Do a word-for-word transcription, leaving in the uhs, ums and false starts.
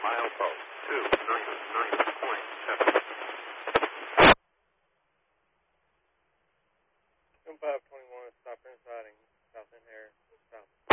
milepost two nine nine point seven. five twenty-one, stop inside and south in here, south.